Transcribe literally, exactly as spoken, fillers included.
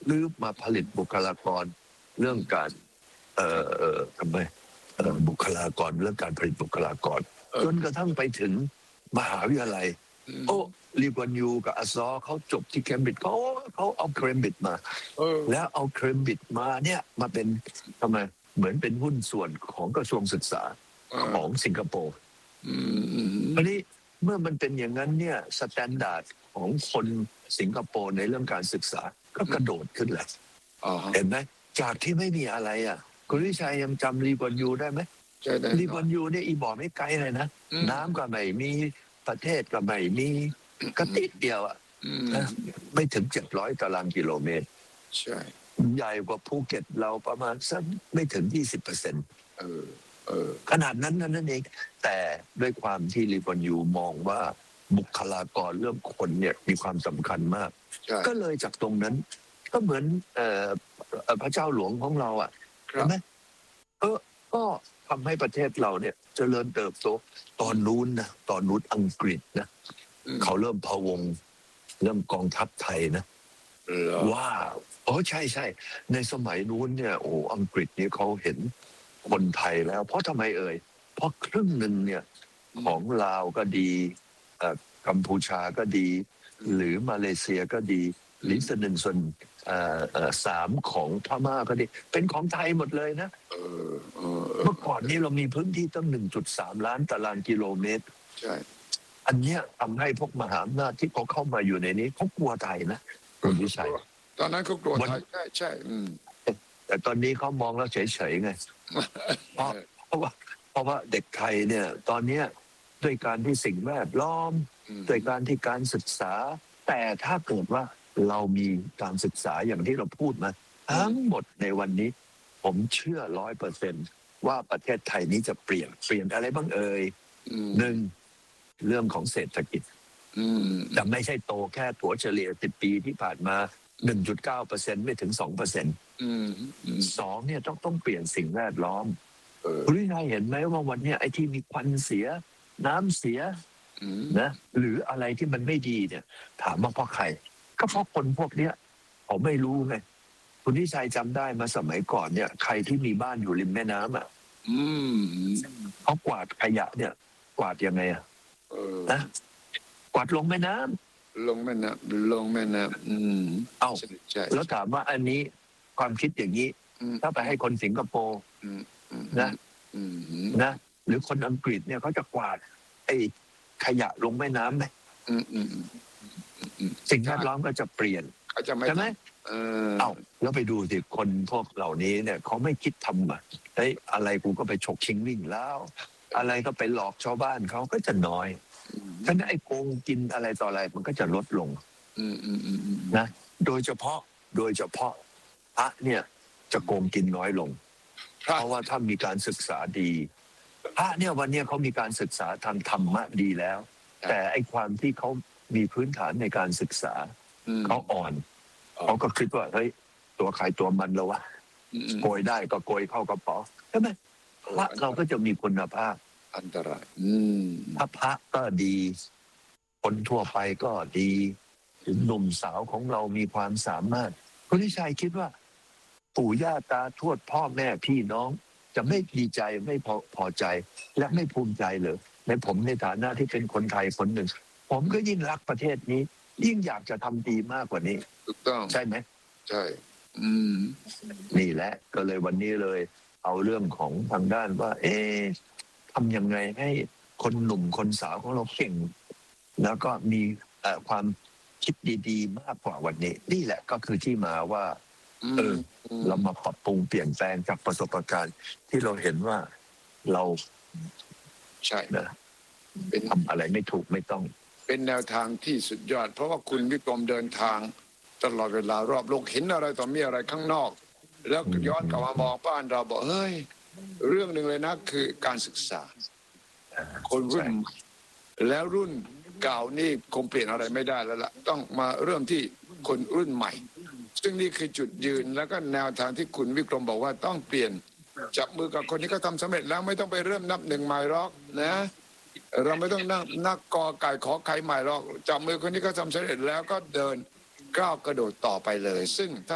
หรือมาผลิตบุคลากรเรื่องการเอ่อเอ่อทำไมเอ่อบุคลากรเรื่องการผลิตบุคลากรจนกระทั่งไปถึงมหาวิทยาลัยโอ้ลีกวนยูกับอาซอเขาจบที่เคมบริดจ์เขาเขาเอาเคมบริดจ์มาแล้วเอาเคมบริดจ์มาเนี่ยมาเป็นทำไมเหมือนเป็นหุ้นส่วนของกระทรวงศึกษาของสิงคโปร์อันนี้เมื่อมันเป็นอย่างนั้นเนี่ยสแตนดาร์ดของคนสิงคโปร์ในเรื่องการศึกษาก็กระโดดขึ้นเลยเห็นไหมจากที่ไม่มีอะไรอ่ะคุณวิชัยยังจำลีกวนยูได้ไหมลีกวนยูเนี่ยอีบอกไม่ไกลเลยนะน้ำก็ไม่มีประเทศก็ไม่มีกระติดเดียวอ่ะไม่ถึงเจ็ดร้อยตารางกิโลเมตรใช่ใหญ่กว่าภูเก็ตเราประมาณสักไม่ถึงยี่สิบเปอร์เซ็นต์เออเออขนาดนั้นนั่นเองแต่ด้วยความที่ลีกวนยูมองว่าบุคลากรเรื่องคนเนี่ยมีความสำคัญมากก็เลยจากตรงนั้นก็เหมือนเอ่อพระเจ้าหลวงของเราอ่ะใช่ไหมเออก็ทำให้ประเทศเราเนี่ยเจริญเติบโตตอนนู้นนะตอนนู้นอังกฤษนะเขาเริ่มพะวงเริ่มกองทัพไทยนะว้าวอ๋อใช่ใช่ในสมัยนู้นเนี่ยโอ้อังกฤษนี่เขาเห็นคนไทยแล้วเพราะทำไมเอ่ยเพราะครึ่งหนึ่งเนี่ยของลาวก็ดีกัมพูชาก็ดีหรือมาเลเซียก็ดีหรือส่วนหนึ่งส่วนสามของพม่าก็ดีเป็นของไทยหมดเลยนะเมื่อก่อนนี้เรามีพื้นที่ตั้ง หนึ่งจุดสาม ล้านตารางกิโลเมตรใช่อันเนี้ยทำให้พวกมหาอำนาจที่เขาเข้ามาอยู่ในนี้เขากลัวไทยนะคุณวิชัยตอนนั้นเขากลัวไทยใช่ใช่แต่ตอนนี้เขามองแล้วเฉยๆไงเพราะเพราะว่าเพราะว่าเด็กไทยเนี่ยตอนเนี้ยด้วยการที่สิ่งแวดล้อมด้วยการที่การศึกษาแต่ถ้าเกิดว่าเรามีการศึกษาอย่างที่เราพูดมาทั้งหมดในวันนี้ผมเชื่อร้อยเปอร์เซ็นต์ว่าประเทศไทยนี้จะเปลี่ยนเปลี่ยนอะไรบ้างเอ่ยหนึ่งเรื่องของเศรษฐกิจจะไม่ใช่โตแค่ถัวเฉลี่ยสิบปีที่ผ่านมา หนึ่งจุดเก้าเปอร์เซ็นต์ ไม่ถึง สองเปอร์เซ็นต์ สองเนี่ยต้องต้องเปลี่ยนสิ่งแวดล้อมคุณวิชัยเห็นไหมว่าวันนี้ไอ้ที่มีควันเสียน้ำเสียนะหรืออะไรที่มันไม่ดีเนี่ยถามว่าเพราะใครก็เพราะคนพวกเนี้ยเขาไม่รู้ไงคุณวิชัยจำได้มาสมัยก่อนเนี่ยใครที่มีบ้านอยู่ริมแม่น้ำอ่ะเขากวาดขยะเนี่ยกวาดยังไงอ่ะนะกวาดลงแม่น้ำลงแม่น้ำลงแม่น้ำอืมเอ้าแล้วถามว่าอันนี้ความคิดอย่างนี้ถ้าไปให้คนสิงคโปร์นะนะหรือคนอังกฤษเนี่ยเขาจะกวาดไอ้ขยะลงแม่น้ำไหมสิ่งแวดล้อมก็จะเปลี่ยนใช่ไหมเออเอ้าแล้วไปดูสิคนพวกเหล่านี้เนี่ยเขาไม่คิดทำอ่ะไอ้อะไรกูก็ไปฉกชิงวิ่งแล้วอะไรก็ไปหลอกชาวบ้านเขาก็จะน้อยฉะนั้นไอ้โกงกินอะไรต่ออะไรมันก็จะลดลงนะโดยเฉพาะโดยเฉพาะพระเนี่ยจะโกงกินน้อยลงเพราะว่าถ้ามีการศึกษาดีพระเนี่ยวันนี้เขามีการศึกษาทางธรรมะดีแล้วแต่ไอ้ความที่เขามีพื้นฐานในการศึกษาเขาอ่อนเขาก็คิดว่าเฮ้ยตัวใครตัวมันแล้ววะโกยได้ก็โกยเข้ากระเป๋าใช่ไหมพระเราก็จะมีคุณภาพอันตรายถ้าพระก็ดีคนทั่วไปก็ดีถึงหนุ่มสาวของเรามีความสามารถคุณวิชัยคิดว่าปู่ย่าตาทวดพ่อแม่พี่น้องจะไม่ดีใจไม่พอพอใจและไม่ภูมิใจเลยในผมในฐานะที่เป็นคนไทยคนหนึ่งผมก็ยิ่งรักประเทศนี้ยิ่งอยากจะทำดีมากกว่านี้ถูกต้องใช่ไหมใช่อืมนี่แหละก็เลยวันนี้เลยเอาเรื่องของทางด้านว่าเอ๊ะทำยังไงให้คนหนุ่มคนสาวของเราเก่งแล้วก็มีความคิดดีๆมากกว่าวันนี้นี่แหละก็คือที่มาว่าเออเรามาปรับปรุงเปลี่ยนแปลงจากประสบการณ์ที่เราเห็นว่าเราใช่นะเป็นทำอะไรไม่ถูกไม่ต้องเป็นแนวทางที่สุดยอดเพราะว่าคุณวิกรมเดินทางตลอดเวลารอบโลกเห็นอะไรต่อมีอะไรข้างนอกแล้วย้อนกลับมามองบ้านเราบอกเฮ้ยเรื่องหนึ่งเลยนะคือการศึกษาคนรุ่นแล้วรุ่นเก่านี่คงเปลี่ยนอะไรไม่ได้แล้วล่ะต้องมาเริ่มที่คนรุ่นใหม่ซึ่งนี่คือจุดยืนแล้วก็แนวทางที่คุณวิกรมบอกว่าต้องเปลี่ยนจับมือกับคนที่เขาทำสำเร็จแล้วไม่ต้องไปเริ่มนับหนึ่งใหม่หรอกนะเราไม่ต้องนั่งนักกอไก่ขอไข่ใหม่หรอกจับมือคนที่เขาทำสำเร็จแล้วก็เดินก้าวกระโดดต่อไปเลยซึ่ง